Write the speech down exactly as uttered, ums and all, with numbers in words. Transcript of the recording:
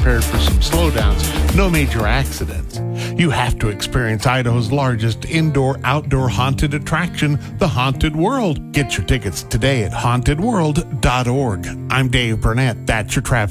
prepared for some slowdowns. No major accidents. You have to experience Idaho's largest indoor-outdoor haunted attraction, the Haunted World. Get your tickets today at haunted world dot org. I'm Dave Burnett. That's your traffic.